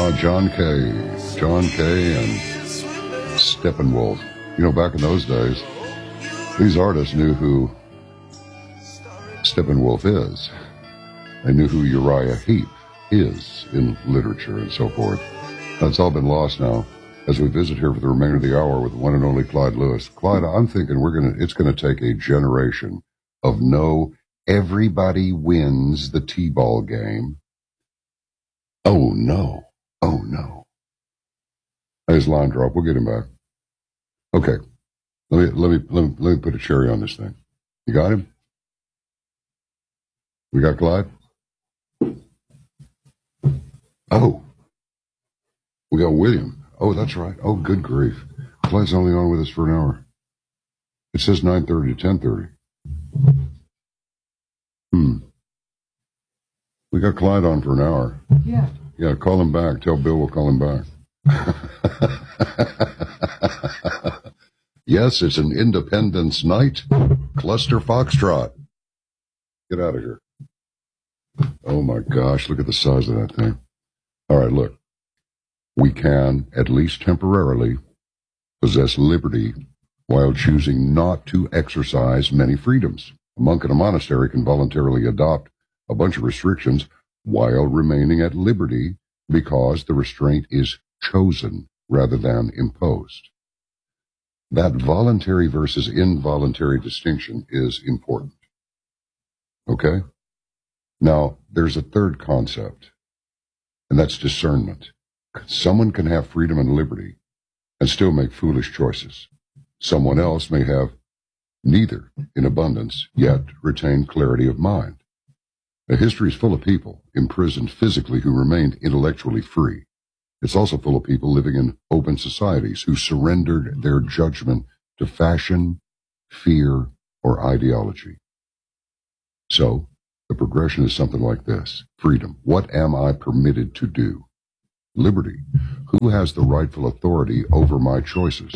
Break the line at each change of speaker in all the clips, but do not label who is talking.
John Kay. John Kay and Steppenwolf. You know, back in those days, these artists knew who Steppenwolf is. They knew who Uriah Heep is in literature and so forth. That's all been lost now as we visit here for the remainder of the hour with the one and only Clyde Lewis. Clyde, I'm thinking it's going to take a generation of everybody wins the T-ball game. Oh no. His line drop. We'll get him back. Okay. Let me put a cherry on this thing. You got him? We got Clyde? Oh. We got William. Oh, that's right. Oh, good grief. Clyde's only on with us for an hour. It says 9:30 to 10:30. We got Clyde on for an hour.
Yeah.
Yeah, call him back. Tell Bill we'll call him back. Yes, it's an Independence Night. Cluster Foxtrot. Get out of here. Oh my gosh, look at the size of that thing. All right, look. We can, at least temporarily, possess liberty while choosing not to exercise many freedoms. A monk in a monastery can voluntarily adopt a bunch of restrictions while remaining at liberty because the restraint is chosen rather than imposed. That voluntary versus involuntary distinction is important. Okay? Now, there's a third concept, and that's discernment. Someone can have freedom and liberty and still make foolish choices. Someone else may have neither in abundance, yet retain clarity of mind. History is full of people imprisoned physically who remained intellectually free. It's also full of people living in open societies who surrendered their judgment to fashion, fear, or ideology. So, the progression is something like this. Freedom. What am I permitted to do? Liberty. Who has the rightful authority over my choices?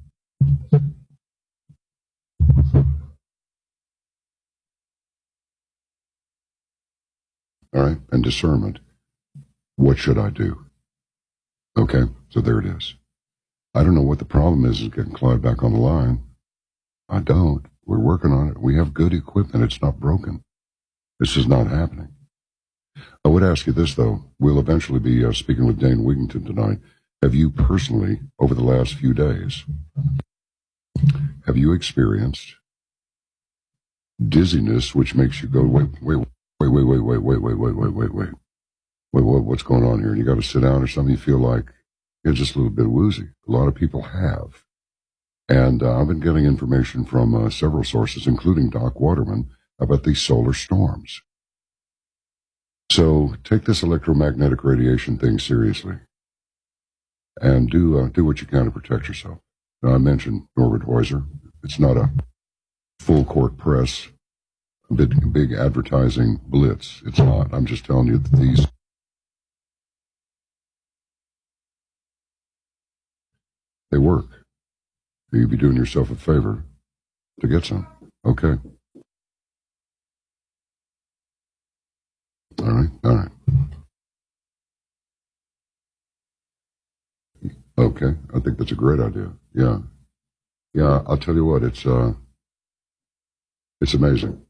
All right, and discernment. What should I do? Okay, so there it is. I don't know what the problem is getting Clyde back on the line. I don't. We're working on it. We have good equipment. It's not broken. This is not happening. I would ask you this, though. We'll eventually be speaking with Dane Wigington tonight. Have you personally, over the last few days, have you experienced dizziness, which makes you go, wait, what's going on here? And you got to sit down or something. You feel like you're just a little bit woozy. A lot of people have. And I've been getting information from several sources, including Doc Waterman, about these solar storms. So take this electromagnetic radiation thing seriously and do what you can to protect yourself. Now, I mentioned Norbert Heuser. It's not a full court press, big advertising blitz. It's not. I'm just telling you that these they work. You'd be doing yourself a favor to get some. Okay. All right. Okay, I think that's a great idea. Yeah, I'll tell you what, it's amazing.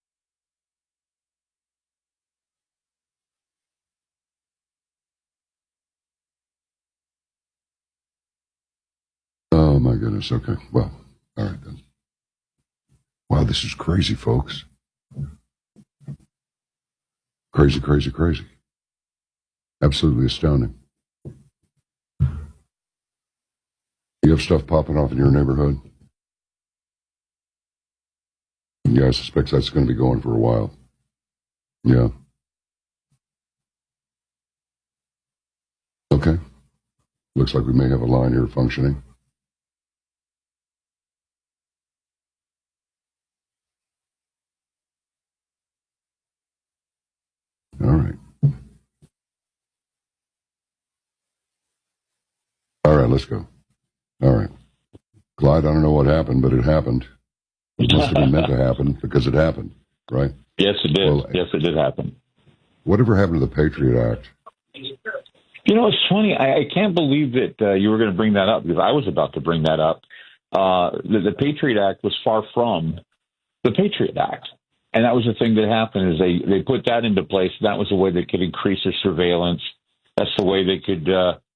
Oh my goodness, okay, well, all right then. Wow, this is crazy, folks. Crazy. Absolutely astounding. You have stuff popping off in your neighborhood? Yeah, I suspect that's going to be going for a while. Yeah. Okay. Looks like we may have a line here functioning. All right. All right, let's go. All right. Clyde, I don't know what happened, but it happened. It must have been meant to happen because it happened, right?
Yes, it did. Well, yes, it did happen.
Whatever happened to the Patriot Act?
It's funny. I can't believe that you were going to bring that up, because I was about to bring that up. The Patriot Act was far from the Patriot Act. And that was the thing that happened, is they put that into place. That was the way they could increase their surveillance. That's the way they could,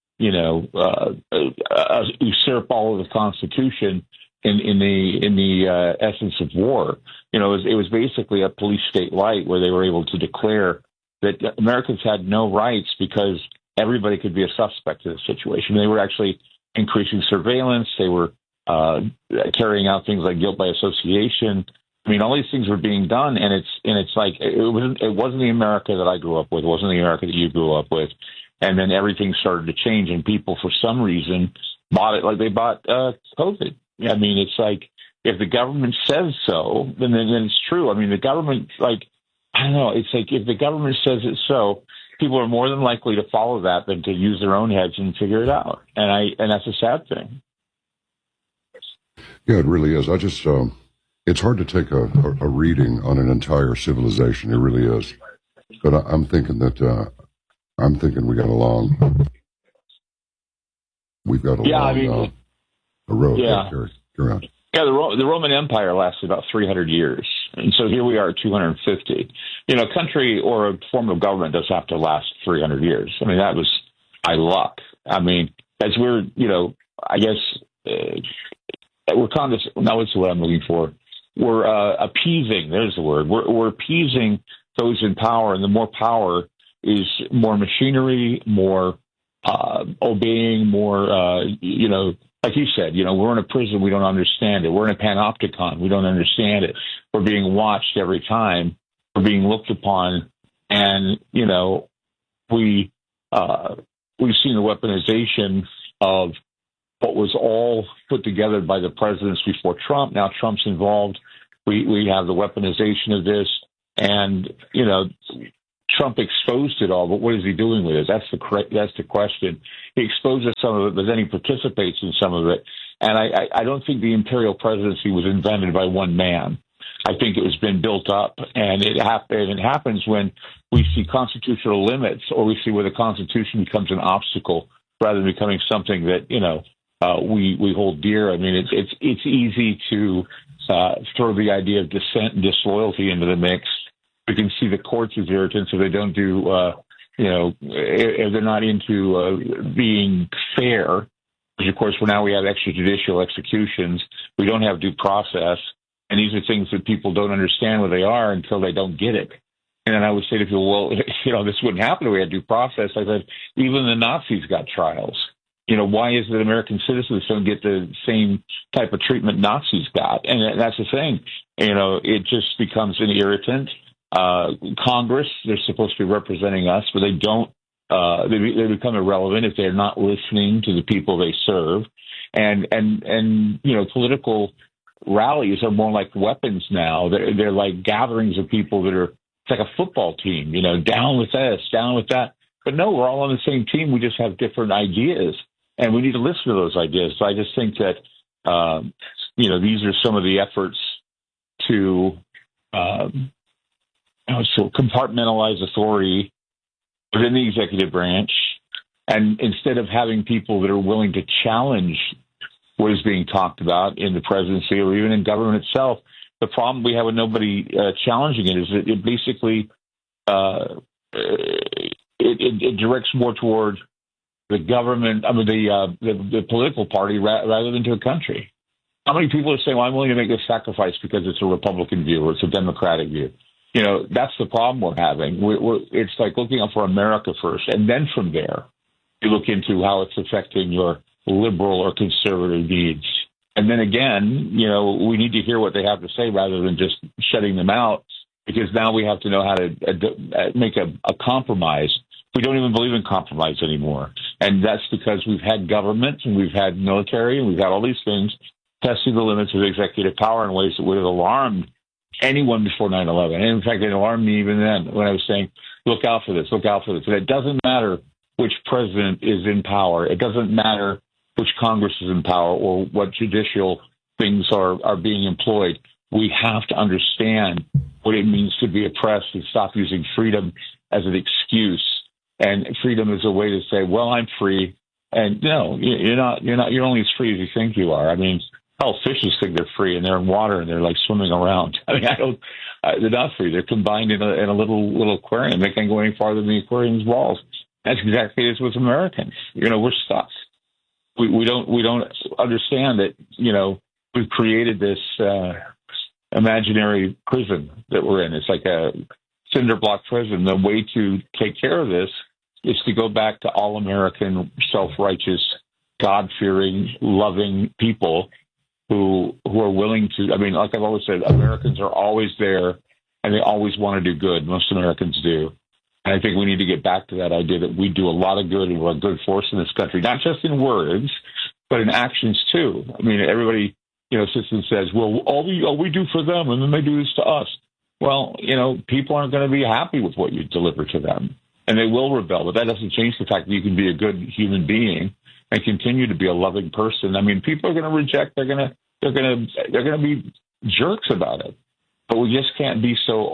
usurp all of the Constitution in the essence of war. It was basically a police state light, where they were able to declare that Americans had no rights because everybody could be a suspect in the situation. They were actually increasing surveillance. They were carrying out things like guilt by association. I mean, all these things were being done, and it's like it wasn't the America that I grew up with. It wasn't the America that you grew up with. And then everything started to change, and people, for some reason, bought it like they bought COVID. I mean, it's like, if the government says so, then it's true. I mean, the government, I don't know. It's like, if the government says it's so, people are more than likely to follow that than to use their own heads and figure it out. And that's a sad thing.
Yeah, it really is. It's hard to take a reading on an entire civilization. It really is. But I'm thinking we got a road.
Yeah.
Carry on.
Yeah, the Roman Empire lasted about 300 years. And so here we are at 250. A country or a form of government doesn't have to last 300 years. I mean, that was by luck. I mean, as we're, I guess, we're now what's the word I'm looking for? We're appeasing. There's the word. We're appeasing those in power, and the more power is more machinery, more obeying, more like you said. We're in a prison. We don't understand it. We're in a panopticon. We don't understand it. We're being watched every time. We're being looked upon, and we've seen the weaponization of what was all put together by the presidents before Trump. Now Trump's involved. We have the weaponization of this, and Trump exposed it all. But what is he doing with it? That's the question. He exposes some of it, but then he participates in some of it. And I don't think the imperial presidency was invented by one man. I think it was been built up, and it happens when we see constitutional limits, or we see where the Constitution becomes an obstacle rather than becoming something that we hold dear. I mean, it's easy to throw the idea of dissent and disloyalty into the mix. We can see the courts as irritants if they don't do, if they're not into being fair. Which, of course, now we have extrajudicial executions. We don't have due process. And these are things that people don't understand what they are until they don't get it. And then I would say to people, well, this wouldn't happen if we had due process. I said, even the Nazis got trials. Why is it American citizens don't get the same type of treatment Nazis got? And that's the thing. It just becomes an irritant. Congress, they're supposed to be representing us, but they don't. They become irrelevant if they're not listening to the people they serve. And political rallies are more like weapons now. They're like gatherings of people that are, it's like a football team, down with this, down with that. But no, we're all on the same team. We just have different ideas, and we need to listen to those ideas. So I just think that, these are some of the efforts to compartmentalize authority within the executive branch. And instead of having people that are willing to challenge what is being talked about in the presidency or even in government itself, the problem we have with nobody challenging it is that it basically it directs more toward the government, the political party rather than to a country. How many people are saying, well, I'm willing to make this sacrifice because it's a Republican view or it's a Democratic view? That's the problem we're having. It's like looking out for America first, and then from there, you look into how it's affecting your liberal or conservative needs. And then again, we need to hear what they have to say rather than just shutting them out, because now we have to know how to make a compromise. We don't even believe in compromise anymore. And that's because we've had government and we've had military and we've had all these things testing the limits of executive power in ways that would have alarmed anyone before 9/11. And in fact, it alarmed me even then when I was saying, look out for this, look out for this. And it doesn't matter which president is in power. It doesn't matter which Congress is in power or what judicial things are being employed. We have to understand what it means to be oppressed and stop using freedom as an excuse And freedom is a way to say, well, I'm free. And no, you're not. You're only as free as you think you are. I mean, hell, fishes think they're free, and they're in water, and they're like swimming around. I mean, they're not free. They're confined in a little aquarium. They can't go any farther than the aquarium's walls. That's exactly as with Americans. We're stuck. We don't understand that. We've created this imaginary prison that we're in. It's like a cinder block prison. The way to take care of this is to go back to all American, self-righteous, God-fearing, loving people who are willing to. I mean, like I've always said, Americans are always there, and they always want to do good. Most Americans do. And I think we need to get back to that idea that we do a lot of good and we're a good force in this country, not just in words, but in actions too. I mean, everybody, sits and says, well, all we do for them, and then they do this to us. Well, people aren't going to be happy with what you deliver to them, and they will rebel. But that doesn't change the fact that you can be a good human being and continue to be a loving person. I mean, people are going to reject. They're going to be jerks about it. But we just can't be so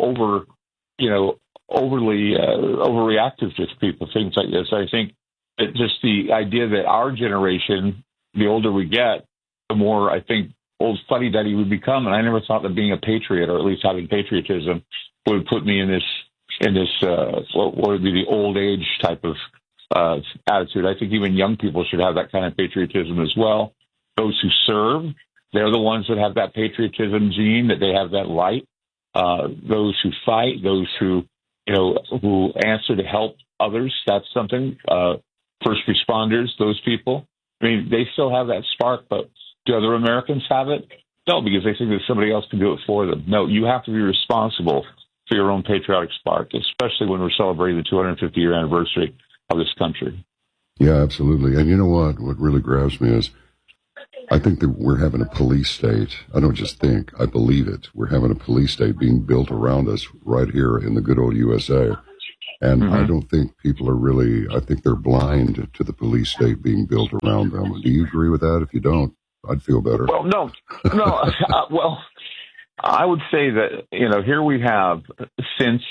overly overreactive to people, things like this. I think that just the idea that our generation, the older we get, the more I think old fuddy-duddy we become. And I never thought that being a patriot, or at least having patriotism, would put me in this what would be the old age type of attitude. I think even young people should have that kind of patriotism as well. Those who serve, they're the ones that have that patriotism gene, that they have that light. Those who fight, those who answer to help others, that's something. First responders, those people, I mean, they still have that spark, but do other Americans have it? No, because they think that somebody else can do it for them. No, you have to be responsible for your own patriotic spark, especially when we're celebrating the 250-year anniversary of this country.
Yeah, absolutely. And you know what? What really grabs me is I think that we're having a police state. I don't just think, I believe it. We're having a police state being built around us right here in the good old USA. And I don't think people are really, I think they're blind to the police state being built around them. Do you agree with that? If you don't, I'd feel better.
Well, no. Well, I would say that, here we have since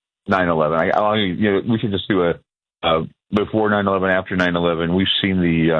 9/11, we should just do before 9/11, after 9/11, we've seen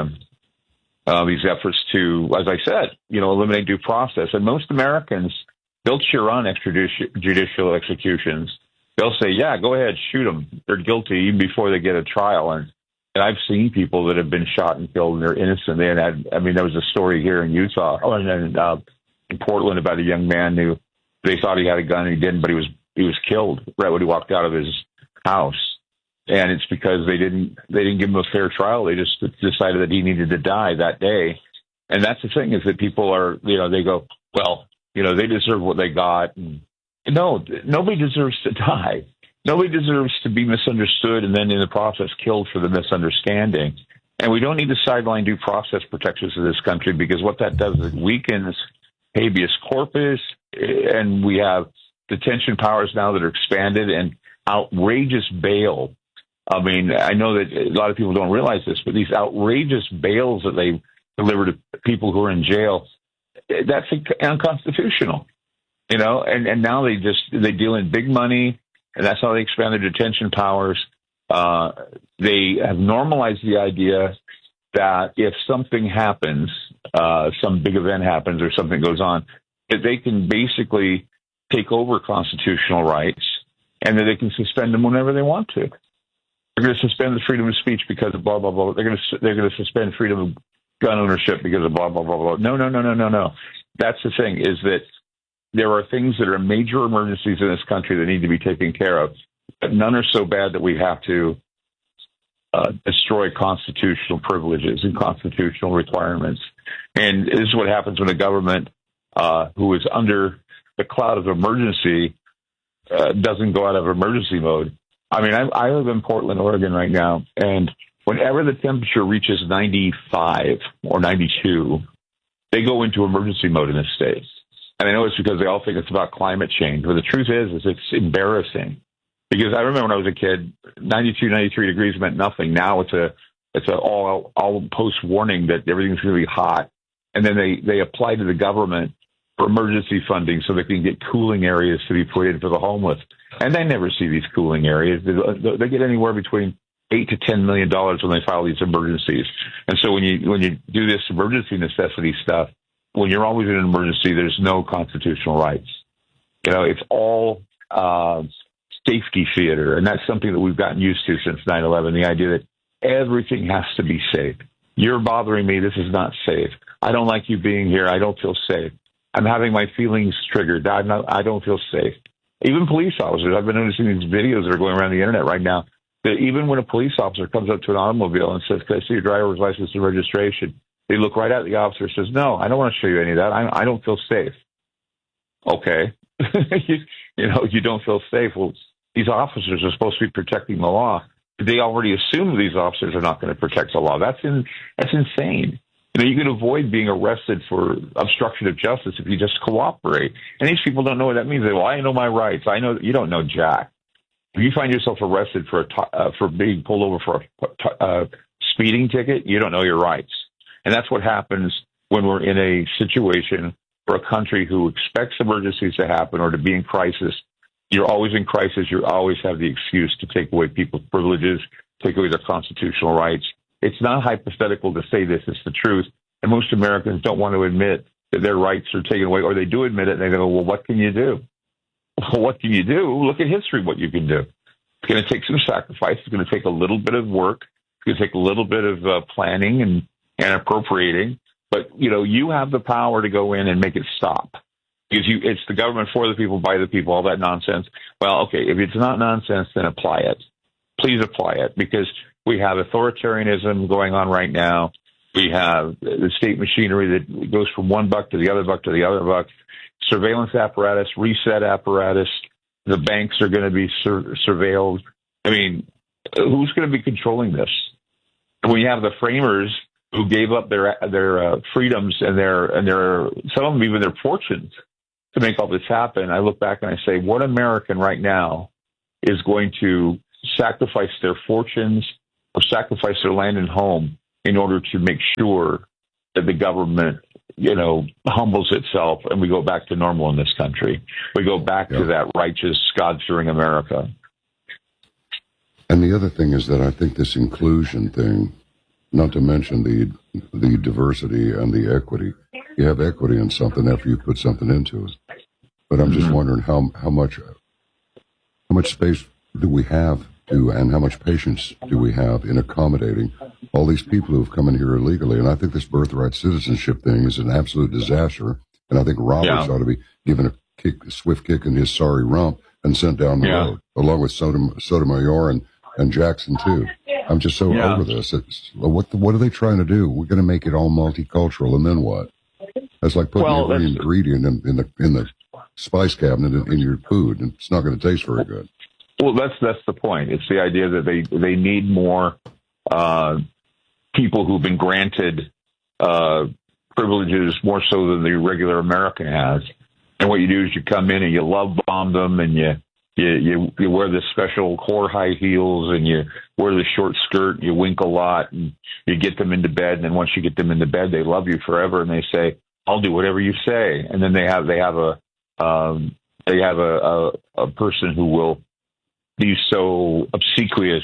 these efforts to, as I said, eliminate due process. And most Americans, they'll cheer on extrajudicial executions. They'll say, yeah, go ahead, shoot them. They're guilty even before they get a trial. And I've seen people that have been shot and killed, and they're innocent. There was a story here in Utah, in Portland, about a young man who they thought he had a gun and he didn't, but he was killed right when he walked out of his house. And it's because they didn't give him a fair trial. They just decided that he needed to die that day. And that's the thing, is that people are, they go, well, they deserve what they got. And no, nobody deserves to die. Nobody deserves to be misunderstood and then in the process killed for the misunderstanding. And we don't need to sideline due process protections in this country, because what that does is it weakens habeas corpus, and we have detention powers now that are expanded, and outrageous bail. I mean, I know that a lot of people don't realize this, but these outrageous bails that they deliver to people who are in jail, that's unconstitutional, and now they deal in big money, and that's how they expand their detention powers. They have normalized the idea that if something happens, some big event happens or something goes on, that they can basically take over constitutional rights, and that they can suspend them whenever they want to. They're going to suspend the freedom of speech because of blah, blah, blah. They're going to suspend freedom of gun ownership because of blah, blah, blah, blah. No. That's the thing, is that there are things that are major emergencies in this country that need to be taken care of, but none are so bad that we have to destroy constitutional privileges and constitutional requirements. And this is what happens when a government who is under the cloud of emergency doesn't go out of emergency mode. I mean, I live in Portland, Oregon right now, and whenever the temperature reaches 95 or 92, they go into emergency mode in this state. And I know it's because they all think it's about climate change, but the truth is it's embarrassing. Because I remember when I was a kid, 92, 93 degrees meant nothing. Now it's a all post warning that everything's going to be hot. And then they apply to the government for emergency funding so they can get cooling areas to be put in for the homeless. And they never see these cooling areas. They get anywhere between $8 to $10 million when they file these emergencies. And so when you do this emergency necessity stuff, when you're always in an emergency, there's no constitutional rights. It's all safety theater, and that's something that we've gotten used to since 9/11. The idea that everything has to be safe. You're bothering me. This is not safe. I don't like you being here. I don't feel safe. I'm having my feelings triggered. I don't feel safe. Even police officers, I've been noticing these videos that are going around the internet right now, that even when a police officer comes up to an automobile and says, "Can I see your driver's license and registration?" they look right at the officer and says, "No, I don't want to show you any of that. I don't feel safe." Okay. You don't feel safe. Well, these officers are supposed to be protecting the law. They already assume that these officers are not going to protect the law. That's insane. You can avoid being arrested for obstruction of justice if you just cooperate. And these people don't know what that means. They say, "Well, I know my rights." I know you don't know jack. If you find yourself arrested for being pulled over for a speeding ticket, you don't know your rights. And that's what happens when we're in a situation for a country who expects emergencies to happen or to be in crisis. You're always in crisis. You always have the excuse to take away people's privileges, take away their constitutional rights. It's not hypothetical to say this. It's the truth. And most Americans don't want to admit that their rights are taken away, or they do admit it, and they go, "Well, what can you do?" Well, what can you do? Look at history, what you can do. It's going to take some sacrifice. It's going to take a little bit of work. It's going to take a little bit of planning and appropriating. But, you have the power to go in and make it stop. Because it's the government for the people, by the people, all that nonsense. Well, okay, if it's not nonsense, then apply it. Please apply it, because we have authoritarianism going on right now. We have the state machinery that goes from one buck to the other buck to the other buck. Surveillance apparatus, reset apparatus. The banks are going to be surveilled. I mean, who's going to be controlling this? And we have the framers who gave up their freedoms and their some of them even their fortunes to make all this happen. I look back and I say, what American right now is going to sacrifice their fortunes or sacrifice their land and home in order to make sure that the government, humbles itself and we go back to normal in this country? We go back to that righteous, God-fearing America.
And the other thing is that I think this inclusion thing, not to mention the diversity and the equity. You have equity in something after you put something into it. But I'm just wondering how much space do we have and how much patience do we have in accommodating all these people who've come in here illegally? And I think this birthright citizenship thing is an absolute disaster. And I think Roberts ought to be given a swift kick in his sorry rump and sent down the road, along with Sotomayor and Jackson too. I'm just so over this. What are they trying to do? We're going to make it all multicultural, and then what? That's like putting every ingredient in the spice cabinet in your food, and it's not going to taste very good.
Well, that's the point. It's the idea that they need more people who've been granted privileges more so than the regular American has. And what you do is you come in and you love bomb them, and you wear the special core high heels, and you wear the short skirt, and you wink a lot, and you get them into bed. And then once you get them into bed, they love you forever, and they say, "I'll do whatever you say." And then they have a person who will be so obsequious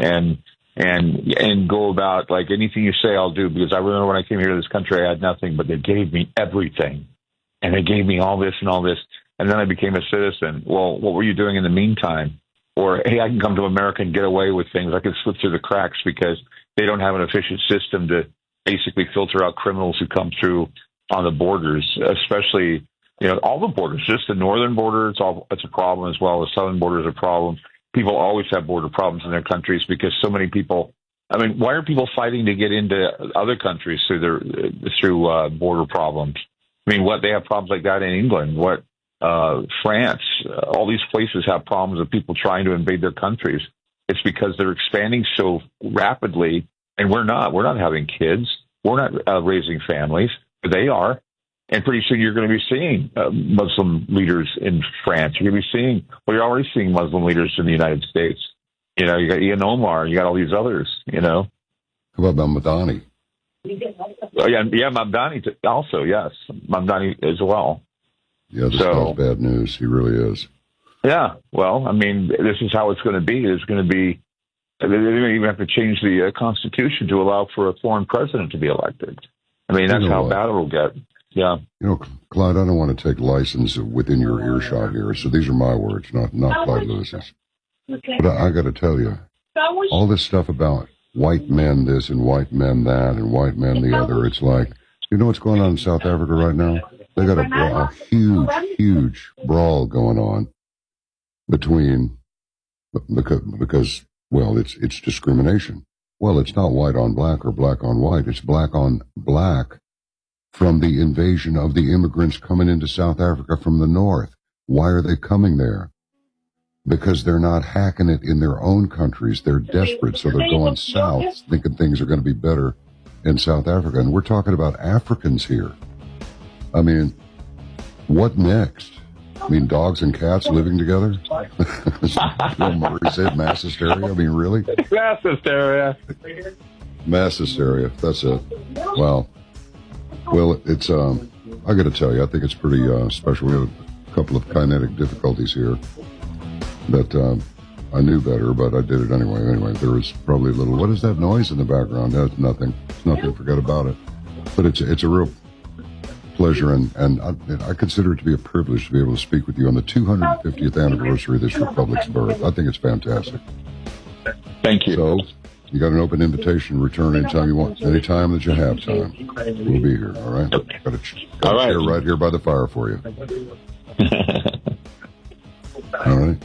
and go about like, anything you say, I'll do. Because I remember when I came here to this country, I had nothing, but they gave me everything, and they gave me all this and all this. And then I became a citizen. Well, what were you doing in the meantime? Or, hey, I can come to America and get away with things. I can slip through the cracks because they don't have an efficient system to basically filter out criminals who come through on the borders, especially, all the borders, just the northern border. It's a problem as well. The southern border is a problem. People always have border problems in their countries because so many people. I mean, why are people fighting to get into other countries through border problems? I mean, they have problems like that in England. France, all these places have problems of people trying to invade their countries. It's because they're expanding so rapidly, and we're not. We're not having kids. We're not raising families. They are. And pretty soon you're going to be seeing Muslim leaders in France. You're going to be seeing, you're already seeing Muslim leaders in the United States. You got Ian Omar, you got all these others,
How about Mamdani?
Oh, yeah, Mamdani also, yes. Mamdani as well.
Yeah, this is bad news. He really is.
Yeah, well, I mean, this is how it's going to be. There's going to be They didn't even have to change the Constitution to allow for a foreign president to be elected. I mean, that's how bad it'll get. Yeah.
Clyde, I don't want to take license within your earshot here, so these are my words, not Clyde Lewis's. But I got to tell you, all this stuff about white men this and white men that and white men the other, it's like, you know what's going on in South Africa right now? They got a huge brawl going on between, because well, it's discrimination. Well, it's not white on black or black on white. It's black on black from the invasion of the immigrants coming into South Africa from the north. Why are they coming there? Because they're not hacking it in their own countries. They're desperate, so they're going south, thinking things are going to be better in South Africa. And we're talking about Africans here. I mean, what next? I mean, dogs and cats living together? Bill Murray said mass hysteria? I mean, really?
Mass hysteria.
Mass hysteria. That's it. Wow. Well, it's, I got to tell you, I think it's pretty special. We have a couple of kinetic difficulties here that I knew better, but I did it anyway. Anyway, there was probably a little, what is that noise in the background? That's nothing. It's nothing. Forget about it. But it's a real pleasure, and I consider it to be a privilege to be able to speak with you on the 250th anniversary of this republic's birth. I think it's fantastic.
Thank you.
So, you got an open invitation to return anytime you want, anytime that you have time. We'll be here, all right? Got a chair right here by the fire for you. All right?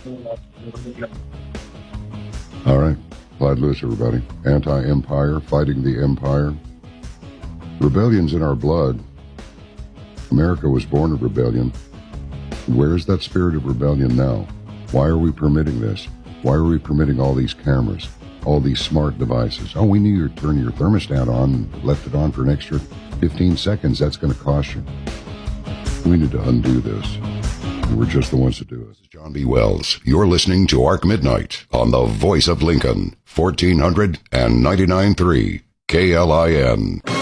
All right. Clyde Lewis, everybody. Anti-empire, fighting the empire. Rebellion's in our blood. America was born of rebellion. Where's that spirit of rebellion now? Why are we permitting this? Why are we permitting all these cameras, all these smart devices? Oh, we need you to turn your thermostat on and left it on for an extra 15 seconds. That's going to cost you. We need to undo this. We're just the ones that do it. This is John B. Wells. You're listening to Arc Midnight on the Voice of Lincoln, 1499.3 KLIN.